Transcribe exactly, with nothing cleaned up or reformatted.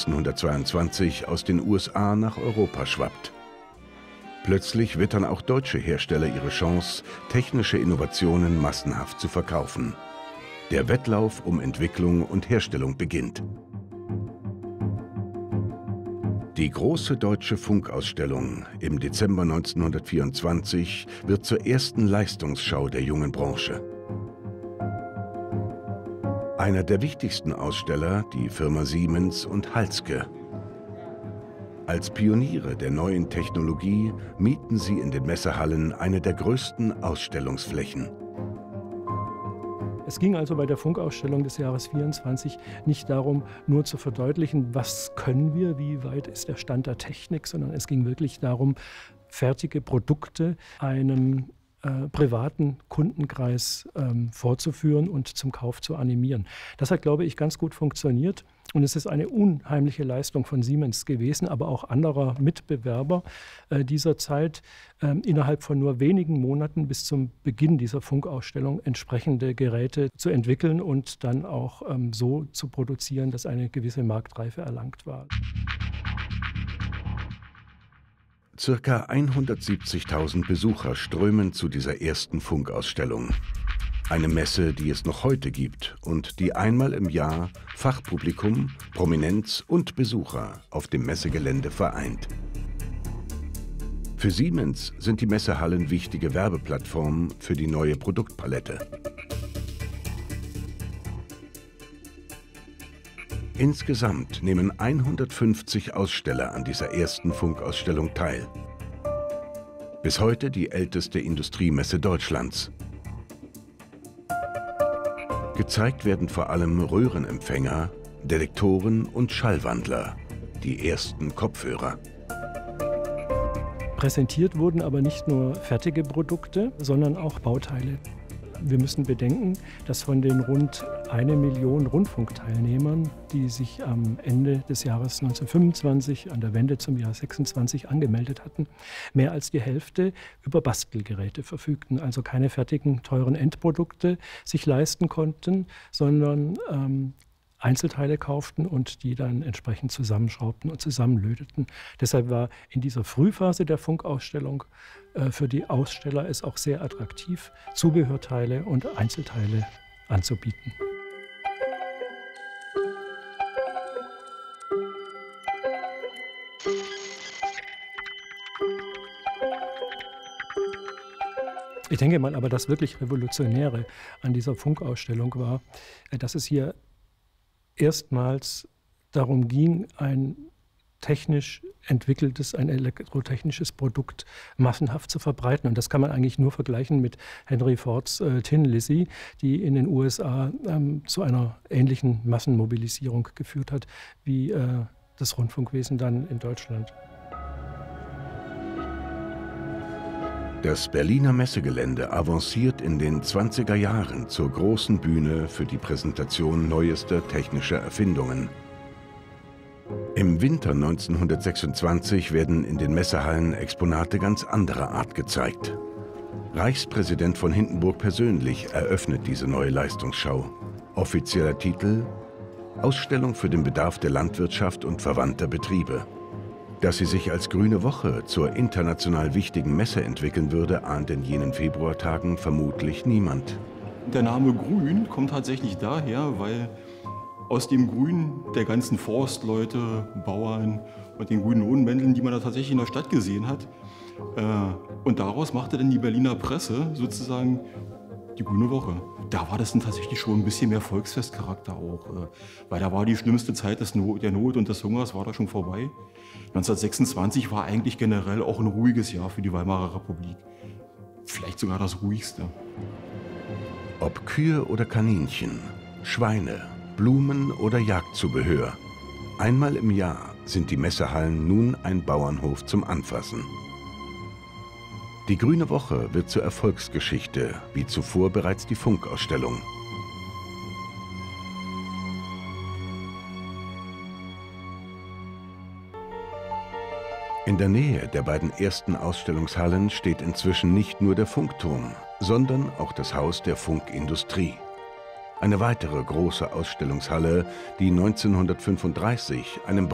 neunzehnhundertzweiundzwanzig aus den U S A nach Europa schwappt. Plötzlich wittern auch deutsche Hersteller ihre Chance, technische Innovationen massenhaft zu verkaufen. Der Wettlauf um Entwicklung und Herstellung beginnt. Die große deutsche Funkausstellung im Dezember neunzehnhundertvierundzwanzig wird zur ersten Leistungsschau der jungen Branche. Einer der wichtigsten Aussteller, die Firma Siemens und Halske. Als Pioniere der neuen Technologie mieten sie in den Messehallen eine der größten Ausstellungsflächen. Es ging also bei der Funkausstellung des Jahres vierundzwanzig nicht darum, nur zu verdeutlichen, was können wir, wie weit ist der Stand der Technik, sondern es ging wirklich darum, fertige Produkte einem äh, privaten Kundenkreis ähm, vorzuführen und zum Kauf zu animieren. Das hat, glaube ich, ganz gut funktioniert. Und es ist eine unheimliche Leistung von Siemens gewesen, aber auch anderer Mitbewerber äh, dieser Zeit, äh, innerhalb von nur wenigen Monaten bis zum Beginn dieser Funkausstellung entsprechende Geräte zu entwickeln und dann auch ähm, so zu produzieren, dass eine gewisse Marktreife erlangt war. Circa hundertsiebzigtausend Besucher strömen zu dieser ersten Funkausstellung. Eine Messe, die es noch heute gibt und die einmal im Jahr Fachpublikum, Prominenz und Besucher auf dem Messegelände vereint. Für Siemens sind die Messehallen wichtige Werbeplattformen für die neue Produktpalette. Insgesamt nehmen hundertfünfzig Aussteller an dieser ersten Funkausstellung teil. Bis heute die älteste Industriemesse Deutschlands. Gezeigt werden vor allem Röhrenempfänger, Detektoren und Schallwandler, die ersten Kopfhörer. Präsentiert wurden aber nicht nur fertige Produkte, sondern auch Bauteile. Wir müssen bedenken, dass von den rund eine Million Rundfunkteilnehmern, die sich am Ende des Jahres neunzehnhundertfünfundzwanzig, an der Wende zum Jahr sechsundzwanzig angemeldet hatten, mehr als die Hälfte über Bastelgeräte verfügten, also keine fertigen, teuren Endprodukte sich leisten konnten, sondern ähm, Einzelteile kauften und die dann entsprechend zusammenschraubten und zusammenlöteten. Deshalb war in dieser Frühphase der Funkausstellung äh, für die Aussteller es auch sehr attraktiv, Zubehörteile und Einzelteile anzubieten. Ich denke mal aber, das wirklich Revolutionäre an dieser Funkausstellung war, dass es hier erstmals darum ging, ein technisch entwickeltes, ein elektrotechnisches Produkt massenhaft zu verbreiten. Und das kann man eigentlich nur vergleichen mit Henry Fords äh, Tin Lizzy, die in den U S A ähm, zu einer ähnlichen Massenmobilisierung geführt hat, wie äh, das Rundfunkwesen dann in Deutschland. Das Berliner Messegelände avanciert in den zwanziger Jahren zur großen Bühne für die Präsentation neuester technischer Erfindungen. Im Winter neunzehnhundertsechsundzwanzig werden in den Messehallen Exponate ganz anderer Art gezeigt. Reichspräsident von Hindenburg persönlich eröffnet diese neue Leistungsschau. Offizieller Titel: Ausstellung für den Bedarf der Landwirtschaft und verwandter Betriebe. Dass sie sich als Grüne Woche zur international wichtigen Messe entwickeln würde, ahnt in jenen Februartagen vermutlich niemand. Der Name Grün kommt tatsächlich daher, weil aus dem Grün der ganzen Forstleute, Bauern und den grünen Lohnmänteln, die man da tatsächlich in der Stadt gesehen hat. Und daraus machte dann die Berliner Presse sozusagen die Grüne Woche. Da war das dann tatsächlich schon ein bisschen mehr Volksfestcharakter auch, weil da war die schlimmste Zeit des Not, der Not und des Hungers war da schon vorbei. neunzehnhundertsechsundzwanzig war eigentlich generell auch ein ruhiges Jahr für die Weimarer Republik. Vielleicht sogar das ruhigste. Ob Kühe oder Kaninchen, Schweine, Blumen oder Jagdzubehör. Einmal im Jahr sind die Messehallen nun ein Bauernhof zum Anfassen. Die Grüne Woche wird zur Erfolgsgeschichte, wie zuvor bereits die Funkausstellung. In der Nähe der beiden ersten Ausstellungshallen steht inzwischen nicht nur der Funkturm, sondern auch das Haus der Funkindustrie. Eine weitere große Ausstellungshalle, die neunzehnhundertfünfunddreißig einem